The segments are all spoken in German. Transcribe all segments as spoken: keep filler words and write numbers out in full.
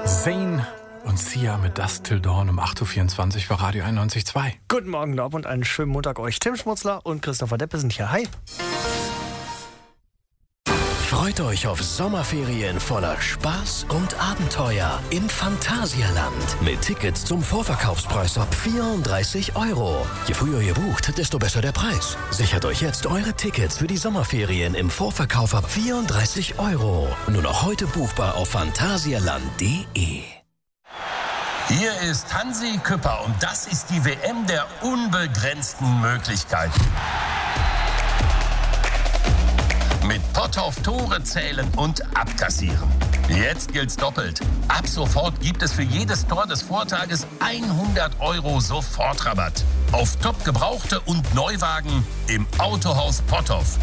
Zayn und Sia mit Dusk Till Dawn um acht Uhr vierundzwanzig bei Radio einundneunzig Komma zwei. Guten Morgen, Norb, und einen schönen Montag euch. Tim Schmutzler und Christopher Deppe sind hier. Hi. Freut euch auf Sommerferien voller Spaß und Abenteuer im Phantasialand. Mit Tickets zum Vorverkaufspreis ab vierunddreißig Euro. Je früher ihr bucht, desto besser der Preis. Sichert euch jetzt eure Tickets für die Sommerferien im Vorverkauf ab vierunddreißig Euro. Nur noch heute buchbar auf phantasialand punkt de. Hier ist Hansi Küpper und das ist die W M der unbegrenzten Möglichkeiten. Mit Potthoff Tore zählen und abkassieren. Jetzt gilt's doppelt. Ab sofort gibt es für jedes Tor des Vortages hundert Euro Sofortrabatt. Auf top gebrauchte und Neuwagen im Autohaus Potthoff.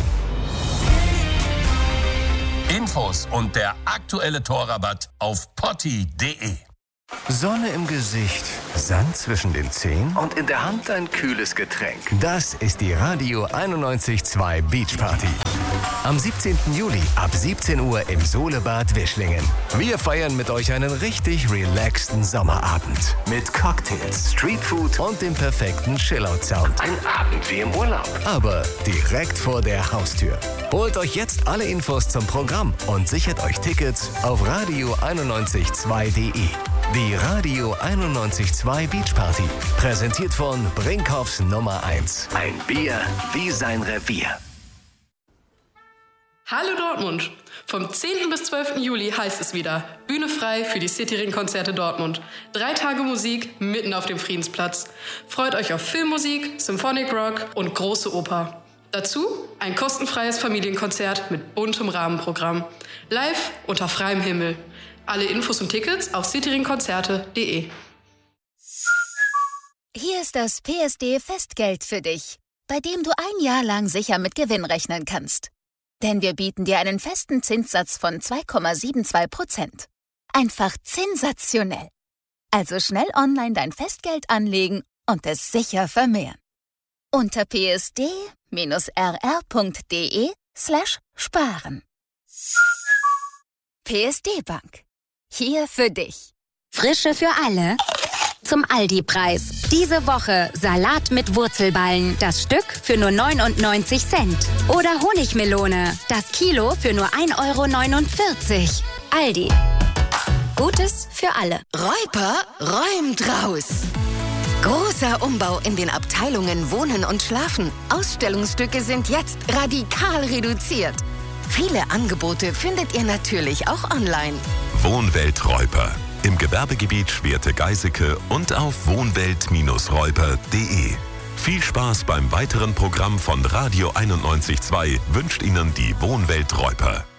Infos und der aktuelle Torrabatt auf potti punkt de. Sonne im Gesicht, Sand zwischen den Zehen und in der Hand ein kühles Getränk. Das ist die Radio einundneunzig Komma zwei Beach Party. Am siebzehnten Juli ab siebzehn Uhr im Solebad Wischlingen. Wir feiern mit euch einen richtig relaxten Sommerabend. Mit Cocktails, Streetfood und dem perfekten Chillout-Sound. Ein Abend wie im Urlaub. Aber direkt vor der Haustür. Holt euch jetzt alle Infos zum Programm und sichert euch Tickets auf radio einundneunzig Komma zwei punkt de. Die Radio einundneunzig Komma zwei Beach Party. Präsentiert von Brinkhoffs Nummer eins. Ein Bier wie sein Revier. Hallo Dortmund! Vom zehnten bis zwölften Juli heißt es wieder Bühne frei für die Cityring-Konzerte Dortmund. Drei Tage Musik mitten auf dem Friedensplatz. Freut euch auf Filmmusik, Symphonic Rock und große Oper. Dazu ein kostenfreies Familienkonzert mit buntem Rahmenprogramm. Live unter freiem Himmel. Alle Infos und Tickets auf cityringkonzerte punkt de. Hier ist das P S D-Festgeld für dich, bei dem du ein Jahr lang sicher mit Gewinn rechnen kannst. Denn wir bieten dir einen festen Zinssatz von zwei Komma zweiundsiebzig Prozent. Einfach sensationell. Also schnell online dein Festgeld anlegen und es sicher vermehren. Unter psd-rr.de slash sparen. P S D Bank. Hier für dich. Frische für alle. Zum Aldi-Preis. Diese Woche Salat mit Wurzelballen. Das Stück für nur neunundneunzig Cent. Oder Honigmelone. Das Kilo für nur ein Euro neunundvierzig. Aldi. Gutes für alle. Reuper räumt raus. Großer Umbau in den Abteilungen Wohnen und Schlafen. Ausstellungsstücke sind jetzt radikal reduziert. Viele Angebote findet ihr natürlich auch online. Wohnwelt Reuper. Im Gewerbegebiet Schwerte-Geiseke und auf wohnwelt Bindestrich reuper punkt de. Viel Spaß beim weiteren Programm von Radio einundneunzig Komma zwei wünscht Ihnen die Wohnwelt Reuper.